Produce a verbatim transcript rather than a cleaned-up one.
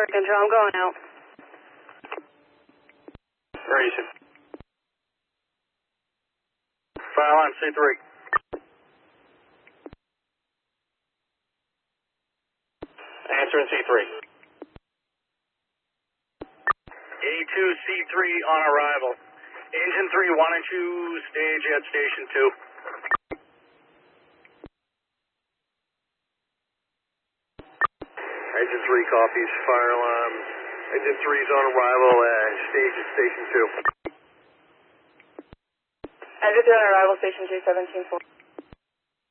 Fire control, I'm going out. Raising. Fire alarm, C three. Answering C three. A two C three on arrival. Engine three, why don't you stage at station two? Engine three copies, fire alarm. Engine three is on arrival, uh, stage at station two. Engine three on arrival, station two, seventeen four.